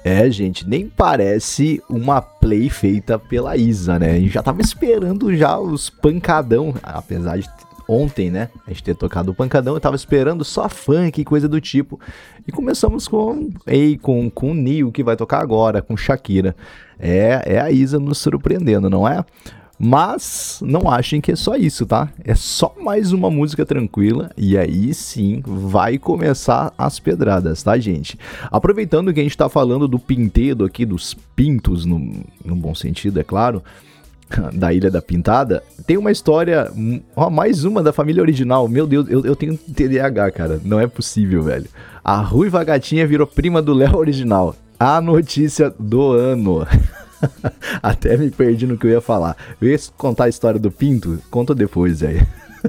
É, gente, nem parece uma play feita pela Isa, né? A gente já tava esperando já os pancadão, apesar de ontem, né, a gente ter tocado o pancadão, eu tava esperando só funk e coisa do tipo. E começamos com Akon, com o Neo, que vai tocar agora, com Shakira. É a Isa nos surpreendendo, não é? Mas não achem que é só isso, tá? É só mais uma música tranquila e aí sim vai começar as pedradas, tá, gente? Aproveitando que a gente tá falando do pintedo aqui, dos pintos, no bom sentido, é claro, da Ilha da Pintada, tem uma história, mais uma da família original. Meu Deus, eu tenho TDAH, cara, não é possível, velho. A Ruiva Gatinha virou prima do Léo original. A notícia do ano. Até me perdi no que eu ia falar. Eu ia contar a história do pinto? Conto depois, velho.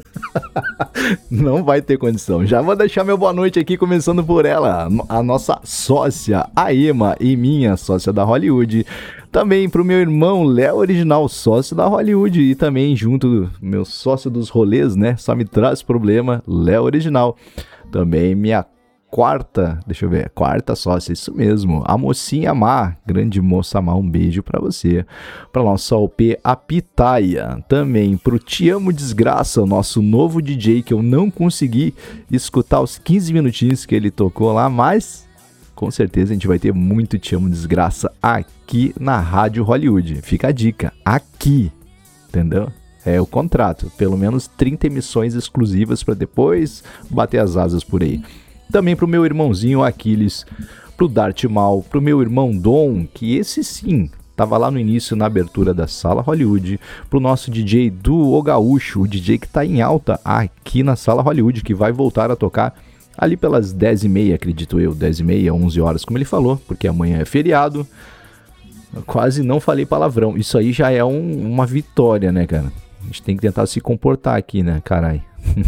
Não vai ter condição. Já vou deixar meu boa noite aqui, começando por ela, a nossa sócia, a Ema, e minha sócia da Hollywood. Também pro meu irmão Léo Original, sócio da Hollywood. E também junto, meu sócio dos rolês, né? Só me traz problema, Léo Original. Também minha quarta sócia, isso mesmo, a mocinha Má, grande moça Má, um beijo pra você. Pra nossa OP, a Pitaia, também pro Te Amo Desgraça, o nosso novo DJ, que eu não consegui escutar os 15 minutinhos que ele tocou lá, mas com certeza a gente vai ter muito Te Amo Desgraça aqui na Rádio Hollywood. Fica a dica, aqui, entendeu? É o contrato, pelo menos 30 emissões exclusivas pra depois bater as asas por aí. Também pro meu irmãozinho Aquiles, pro Dart Mal, pro meu irmão Dom, que esse sim tava lá no início na abertura da Sala Hollywood, pro nosso DJ do O Gaúcho, o DJ que tá em alta aqui na Sala Hollywood, que vai voltar a tocar ali pelas 10h30, acredito eu, 10h30, 11 horas, como ele falou, porque amanhã é feriado. Eu quase não falei palavrão, isso aí já é uma vitória, né, cara? A gente tem que tentar se comportar aqui, né, carai.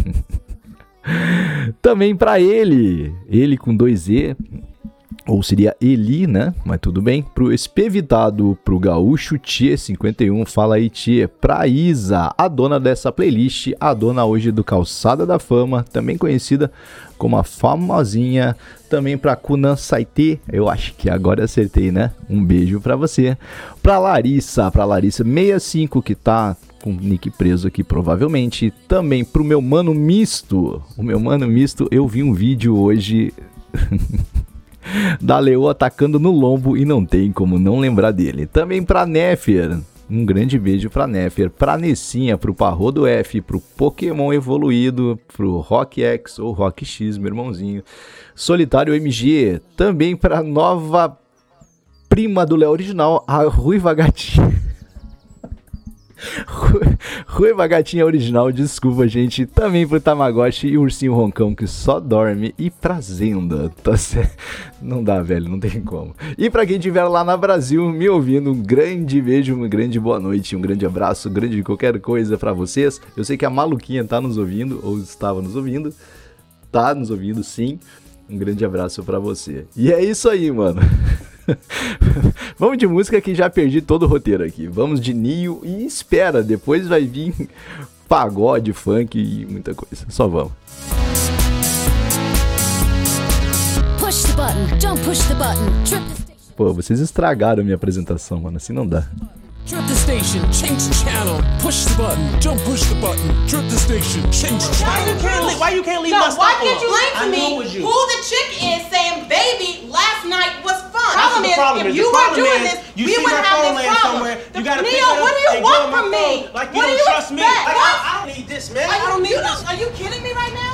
Também pra ele com 2E, ou seria Eli, né? Mas tudo bem. Pro Espevitado, pro Gaúcho Tchê 51, fala aí Tchê. Pra Isa, a dona dessa playlist, a dona hoje do Calçada da Fama, também conhecida como a famosinha. Também pra Kunan Saite, eu acho que agora acertei, né? Um beijo pra você. Pra Larissa 65, que tá com o nick preso aqui provavelmente. Também pro meu mano Misto. O meu mano Misto, eu vi um vídeo hoje da Leoa atacando no lombo e não tem como não lembrar dele. Também pra Nefer, um grande beijo pra Nefer. Pra Nessinha, pro Parrodo F, pro Pokémon Evoluído, pro Rock X ou Rock X, meu irmãozinho. Solitário MG. Também pra nova prima do Léo Original, a Ruiva Gatinha. Ruiva Gatinha Original, desculpa, gente. Também pro Tamagotchi e o Ursinho Roncão, que só dorme. E pra Zenda, tá certo? Não dá, velho, não tem como. E pra quem estiver lá no Brasil me ouvindo, um grande beijo, uma grande boa noite, um grande abraço, grande qualquer coisa pra vocês. Eu sei que a Maluquinha tá nos ouvindo, ou estava nos ouvindo. Tá nos ouvindo, sim. Um grande abraço pra você. E é isso aí, mano. Vamos de música que já perdi todo o roteiro aqui. Vamos de Neo e espera, depois vai vir pagode, funk e muita coisa. Só vamos. Push the button, don't push the button. Pô, vocês estragaram a minha apresentação, mano. Assim não dá. Trip the station, change the channel, push the button, don't push the button, trip the station, change the channel. Why you can't leave my stuff on? Why can't you explain to me who the chick is saying, baby, last night was fun? Problem is, if you were doing this, we wouldn't have this problem. Neo, what do you want from me? Like you don't trust me. What? I don't need this, man. I don't need this. Are you kidding me right now?